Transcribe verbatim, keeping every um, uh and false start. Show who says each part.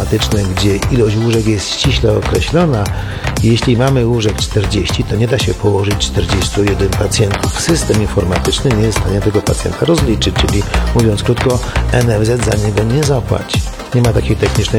Speaker 1: informatyczne, gdzie ilość łóżek jest ściśle określona. Jeśli mamy łóżek czterdzieści, to nie da się położyć czterdziestu jeden pacjentów. System informatyczny nie jest w stanie tego pacjenta rozliczyć, czyli mówiąc krótko, N F Z za niego nie zapłaci. Nie ma takiej technicznej